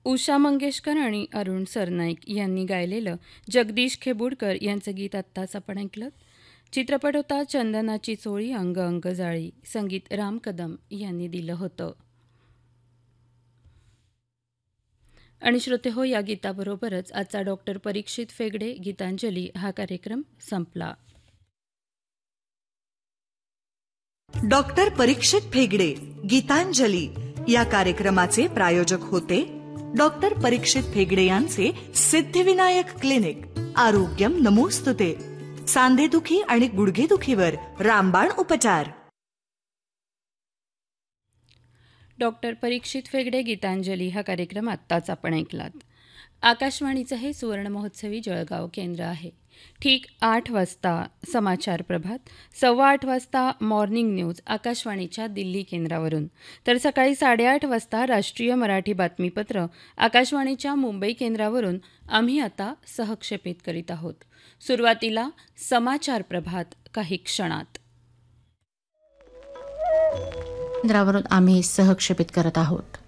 उषा मंगेशकर आणि अरुण सरनाईक यांनी गायलेलं जगदीश खेबुडकर यांचं गीत आत्ताच आपण ऐकलं. चित्रपट होता चंदनाची चोळी अंग अंग जाळी. संगीत राम कदम यांनी दिलं होतं. आणि श्रोते हो, या गीताबरोबरच आजचा डॉक्टर परीक्षित फेगडे गीतांजली हा कार्यक्रम संपला. डॉक्टर परीक्षित फेगडे गीतांजली या कार्यक्रमाचे प्रायोजक होते डॉक्टर परीक्षित फेगडे यांचे सिद्धिविनायक क्लिनिक. आरोग्यम नमोस्तुते. सांधेदुखी आणि गुडघेदुखीवर रामबाण उपचार. डॉक्टर परीक्षित फेगडे गीतांजली हा कार्यक्रम आत्ताच आपण ऐकलात. आकाशवाणीचं हे सुवर्ण महोत्सवी जळगाव केंद्र आहे. ठीक 8 वाजता समाचार प्रभात, 8:15 वाजता मॉर्निंग न्यूज आकाशवाणीच्या दिल्ली केंद्रावरून, तर सकाळी 8:30 वाजता राष्ट्रीय मराठी बातमीपत्र आकाशवाणीच्या मुंबई केंद्रावरून आम्ही आता सहक्षेपित करीत आहोत. सुरुवातीला समाचार प्रभात काही क्षणात. केंद्रावरून आम्ही सहक्षेपित करत आहोत.